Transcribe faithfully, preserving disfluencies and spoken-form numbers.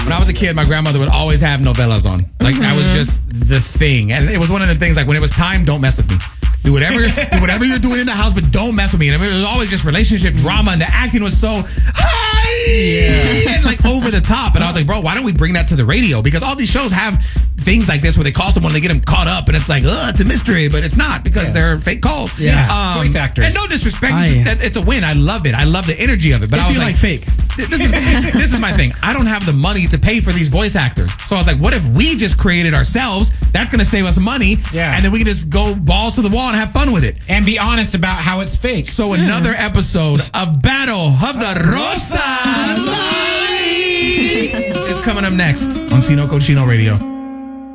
When I was a kid, my grandmother would always have novellas on. Like, mm-hmm. that was just the thing. And it was one of the things, like, when it was time, don't mess with me. Do whatever, do whatever you're doing in the house, but don't mess with me. And I mean, it was always just relationship drama, and the acting was so high yeah. and like over the top. And I was like, bro, why don't we bring that to the radio? Because all these shows have things like this where they call someone, they get them caught up, and it's like, oh, it's a mystery, but it's not because yeah. they're fake calls. Yeah, um, voice actors. And no disrespect, I, it's, it's a win. I love it. I love the energy of it. But if I was you like, like fake. This is this is my thing. I don't have the money to pay for these voice actors. So I was like, what if we just created ourselves? That's going to save us money. Yeah. And then we can just go balls to the wall and have fun with it. And be honest about how it's fake. So yeah. another episode of Battle of the Rosas is coming up next on Tino Cochino Radio.